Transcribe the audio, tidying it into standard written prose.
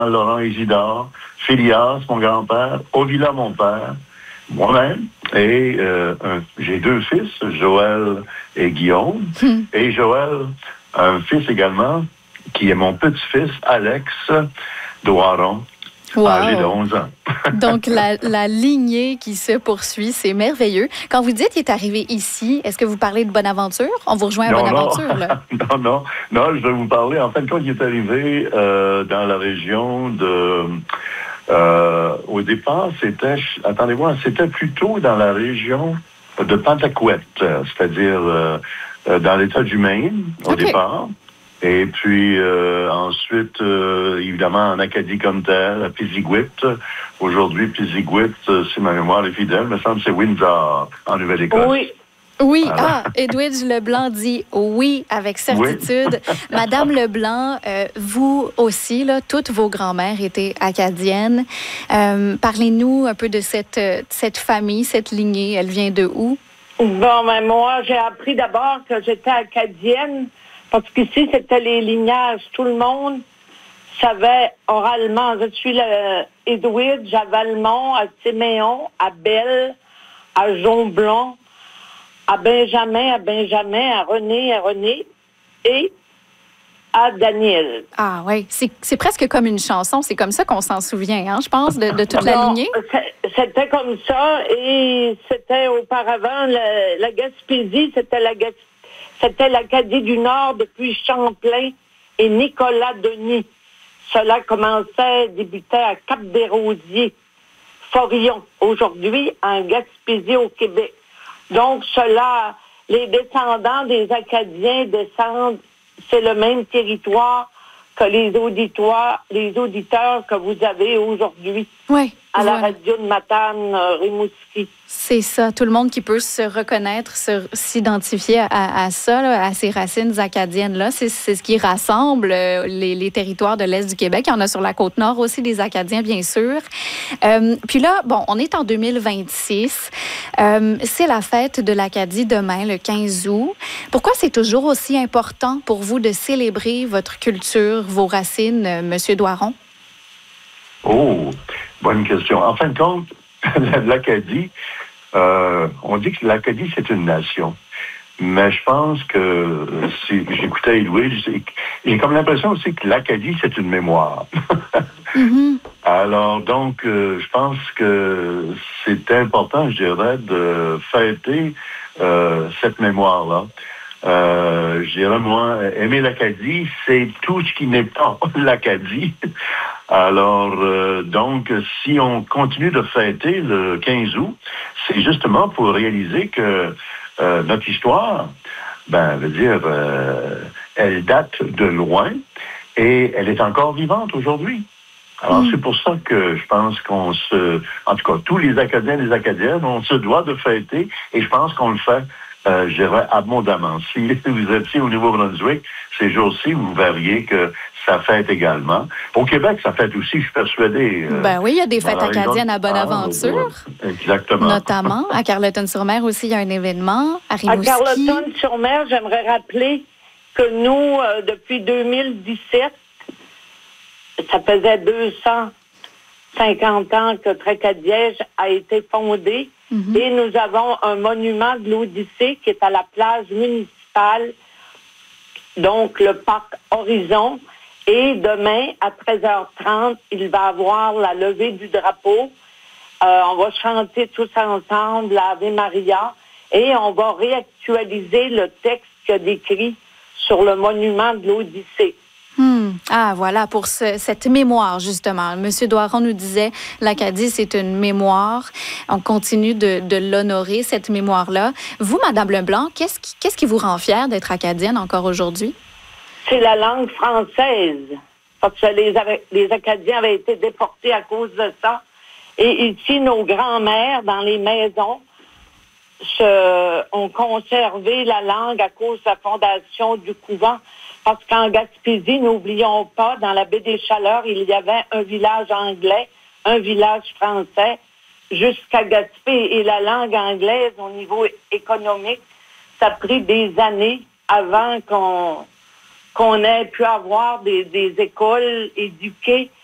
Laurent Isidore, Phileas, mon grand-père, Ovila, mon père, moi-même, et j'ai 2 fils, Joël et Guillaume. Et Joël, un fils également, qui est mon petit-fils, Alex Doiron, âgé de 11 ans. Donc, la lignée qui se poursuit, c'est merveilleux. Quand vous dites qu'il est arrivé ici, est-ce que vous parlez de Bonaventure? On vous rejoint à Bonaventure, là. Non, je vais vous parler. En fin de compte, il est arrivé dans la région de... au départ, c'était plutôt dans la région de Pentacouette, c'est-à-dire dans l'État du Maine, au départ. Et puis ensuite, évidemment, en Acadie comme telle, à Pisiquid. Aujourd'hui, Pisiquid, si ma mémoire est fidèle, me semble que c'est Windsor, en Nouvelle-Écosse. Oui, voilà. Edwidge Leblanc dit oui avec certitude. Oui. Madame Leblanc, vous aussi, là, toutes vos grand-mères étaient acadiennes. Parlez-nous un peu de cette famille, cette lignée. Elle vient de où? Bon, ben moi, j'ai appris d'abord que j'étais acadienne. Parce qu'ici, c'était les lignages. Tout le monde savait oralement. Je suis Edwidge à Valmont, à Siméon, à Belle, à Jonblon, à Benjamin, à René et à Daniel. Ah oui, c'est presque comme une chanson. C'est comme ça qu'on s'en souvient, hein, je pense, de toute la lignée. C'était comme ça. Et c'était auparavant, la Gaspésie, c'était l'Acadie du Nord depuis Champlain et Nicolas Denis. Cela débutait à Cap-des-Rosiers, Forillon, aujourd'hui en Gaspésie au Québec. Donc, les descendants des Acadiens descendent, c'est le même territoire que les auditeurs que vous avez aujourd'hui. Oui. À la radio de Matane, Rimouski. C'est ça. Tout le monde qui peut se reconnaître, s'identifier à ça, là, à ces racines acadiennes-là. C'est ce qui rassemble les territoires de l'Est du Québec. Il y en a sur la Côte-Nord aussi, des Acadiens, bien sûr. Puis là, bon, on est en 2026. C'est la fête de l'Acadie demain, le 15 août. Pourquoi c'est toujours aussi important pour vous de célébrer votre culture, vos racines, Monsieur Doiron? Oh, bonne question. En fin de compte, l'Acadie, on dit que l'Acadie, c'est une nation. Mais je pense que si j'écoutais Edwidge, j'ai comme l'impression aussi que l'Acadie, c'est une mémoire. Mm-hmm. Alors, donc, je pense que c'est important, je dirais, de fêter cette mémoire-là. Je dirais, moi, aimer l'Acadie, c'est tout ce qui n'est pas l'Acadie. Alors, donc, si on continue de fêter le 15 août, c'est justement pour réaliser que notre histoire, elle date de loin et elle est encore vivante aujourd'hui. Alors, c'est pour ça que je pense en tout cas, tous les Acadiens et les Acadiennes, on se doit de fêter et je pense qu'on le fait. Je dirais abondamment. Si vous étiez au Nouveau-Brunswick, ces jours-ci, vous verriez que ça fête également. Au Québec, ça fête aussi, je suis persuadé. Oui, il y a des fêtes acadiennes à Bonaventure. Exactement. Notamment. À Carleton-sur-Mer aussi, il y a un événement. À Rimouski. À Carleton-sur-Mer, j'aimerais rappeler que nous, depuis 2017, ça faisait 250 ans que Tracadiège a été fondé. Mm-hmm. Et nous avons un monument de l'Odyssée qui est à la plage municipale, donc le parc Horizon. Et demain, à 13h30, il va y avoir la levée du drapeau. On va chanter tous ensemble l'Ave Maria et on va réactualiser le texte qu'il y a décrit sur le monument de l'Odyssée. Ah, voilà, pour cette mémoire, justement. Monsieur Doiron nous disait, l'Acadie, c'est une mémoire. On continue de l'honorer, cette mémoire-là. Vous, Madame Leblanc, qu'est-ce qui vous rend fière d'être acadienne encore aujourd'hui? C'est la langue française. Parce que les Acadiens avaient été déportés à cause de ça. Et ici, nos grands-mères, dans les maisons, ont conservé la langue à cause de la fondation du couvent. Parce qu'en Gaspésie, n'oublions pas, dans la baie des Chaleurs, il y avait un village anglais, un village français, jusqu'à Gaspé. Et la langue anglaise, au niveau économique, ça a pris des années avant qu'on ait pu avoir des écoles éduquées